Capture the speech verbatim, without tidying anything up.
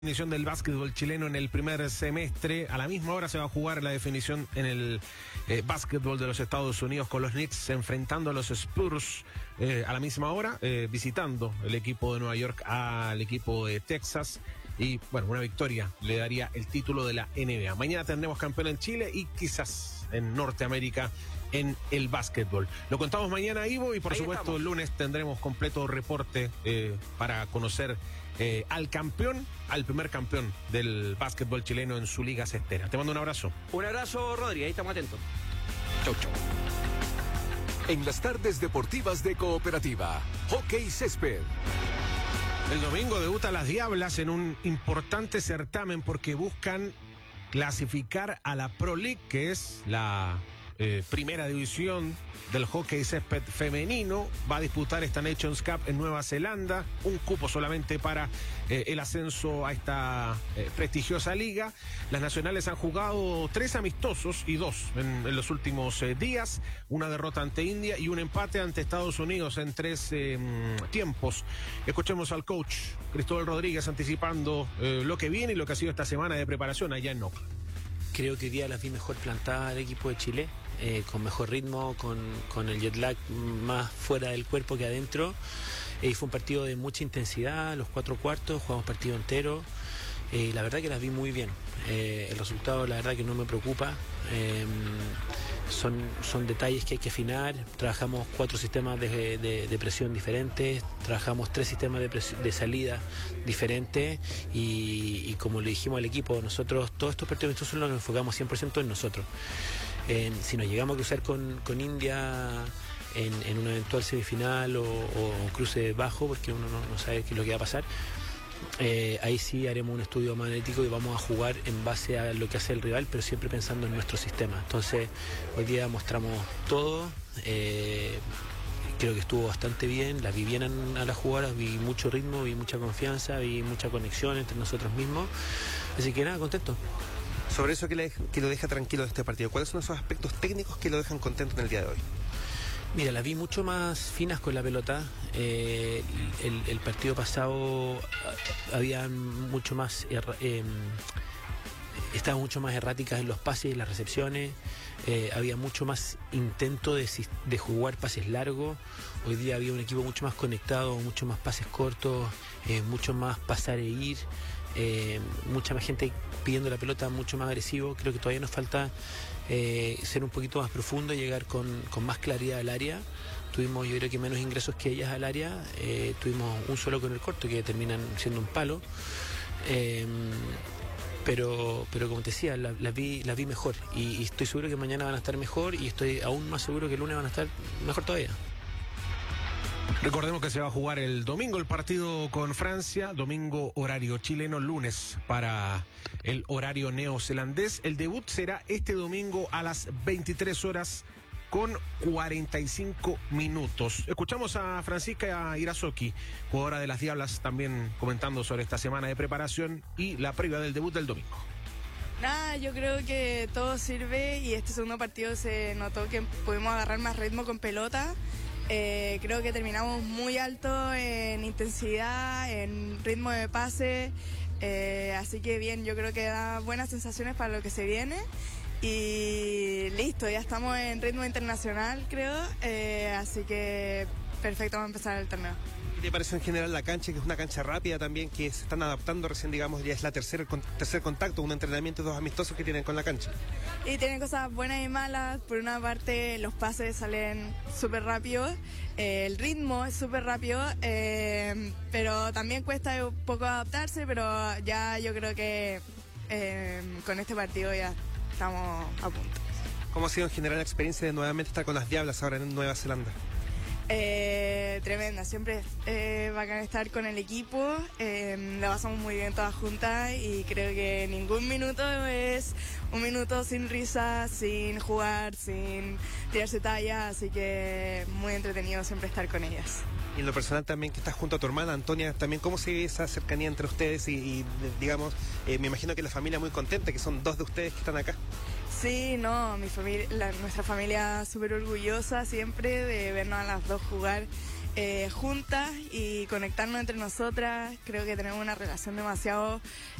Definición del básquetbol chileno en el primer semestre. A la misma hora se va a jugar la definición en el eh, básquetbol de los Estados Unidos, con los Knicks enfrentando a los Spurs eh, a la misma hora, eh, visitando el equipo de Nueva York al equipo de Texas. Y bueno, una victoria le daría el título de la N B A. Mañana tendremos campeón en Chile y quizás en Norteamérica en el básquetbol. Lo contamos mañana, Ivo, y por Ahí supuesto estamos. El lunes tendremos completo reporte eh, para conocer eh, al campeón, al primer campeón del básquetbol chileno en su liga cestera. Te mando un abrazo. Un abrazo, Rodri, ahí estamos atentos. Chau, chau. En las tardes deportivas de Cooperativa, Hockey Césped. El domingo debuta las Diablas en un importante certamen porque buscan clasificar a la Pro League, que es la eh, primera división del hockey césped femenino. Va a disputar esta Nations Cup en Nueva Zelanda, un cupo solamente para eh, el ascenso a esta eh, prestigiosa liga. Las nacionales han jugado tres amistosos y dos en, en los últimos eh, días, una derrota ante India y un empate ante Estados Unidos en tres eh, tiempos. Escuchemos al coach Cristóbal Rodríguez anticipando eh, lo que viene y lo que ha sido esta semana de preparación allá en Oakland. Creo que hoy día las vi mejor plantadas al equipo de Chile, eh, con mejor ritmo, con, con el jet lag más fuera del cuerpo que adentro. Eh, fue un partido de mucha intensidad, los cuatro cuartos, jugamos partido entero. Eh, la verdad que las vi muy bien. Eh, el resultado, la verdad que no me preocupa. Eh, son, son detalles que hay que afinar. Trabajamos cuatro sistemas de, de, de presión diferentes, trabajamos tres sistemas de, presión, de salida diferentes y, y como le dijimos al equipo, nosotros todos estos partidos amistosos los enfocamos cien por ciento en nosotros. Eh, si nos llegamos a cruzar con, con India en, en una eventual semifinal o, o cruce bajo, porque uno no, no sabe qué es lo que va a pasar, Eh, ahí sí haremos un estudio magnético y vamos a jugar en base a lo que hace el rival, pero siempre pensando en nuestro sistema. Entonces hoy día mostramos todo, eh, creo que estuvo bastante bien, las vi bien a las jugadas, vi mucho ritmo, vi mucha confianza, vi mucha conexión entre nosotros mismos, así que nada, contento. Sobre eso que, le, que lo deja tranquilo de este partido, ¿cuáles son esos aspectos técnicos que lo dejan contento en el día de hoy? Mira, las vi mucho más finas con la pelota. Eh, el, el partido pasado había mucho más eh, estaban mucho más erráticas en los pases y las recepciones. Eh, había mucho más intento de, de jugar pases largos. Hoy día había un equipo mucho más conectado, mucho más pases cortos, eh, mucho más pasar e ir. Eh, mucha más gente pidiendo la pelota, mucho más agresivo. Creo que todavía nos falta eh, ser un poquito más profundo, llegar con, con más claridad al área. Tuvimos, yo creo que menos ingresos que ellas al área. Eh, tuvimos un solo con el corto que terminan siendo un palo. Eh, pero pero como te decía, las la vi, la vi mejor y, y estoy seguro que mañana van a estar mejor y estoy aún más seguro que el lunes van a estar mejor todavía. Recordemos que se va a jugar el domingo el partido con Francia, domingo horario chileno, lunes para el horario neozelandés. El debut será este domingo a las veintitrés horas con cuarenta y cinco minutos. Escuchamos a Francisca Irazoki, jugadora de las Diablas, también comentando sobre esta semana de preparación y la previa del debut del domingo. Nada, yo creo que todo sirve y este segundo partido se notó que pudimos agarrar más ritmo con pelota. Eh, creo que terminamos muy alto en intensidad, en ritmo de pase, eh, así que bien, yo creo que da buenas sensaciones para lo que se viene y listo, ya estamos en ritmo internacional, creo, eh, así que perfecto, vamos a empezar el torneo. ¿Qué te parece en general la cancha, que es una cancha rápida también, que se están adaptando recién, digamos, ya es la tercera, con, tercer contacto, un entrenamiento, dos amistosos que tienen con la cancha? Y tienen cosas buenas y malas. Por una parte, los pases salen súper rápido, eh, el ritmo es súper rápido, eh, pero también cuesta un poco adaptarse, pero ya yo creo que eh, con este partido ya estamos a punto. ¿Cómo ha sido en general la experiencia de nuevamente estar con las Diablas ahora en Nueva Zelanda? Eh, tremenda, siempre eh, bacán estar con el equipo, eh, la pasamos muy bien todas juntas y creo que ningún minuto es un minuto sin risa, sin jugar, sin tirarse talla, así que muy entretenido siempre estar con ellas. Y en lo personal también, que estás junto a tu hermana Antonia, también cómo se ve esa cercanía entre ustedes y, y digamos, eh, me imagino que la familia muy contenta, que son dos de ustedes que están acá. Sí, no, mi familia, la, nuestra familia súper orgullosa siempre de vernos a las dos jugar eh, juntas y conectarnos entre nosotras. Creo que tenemos una relación demasiado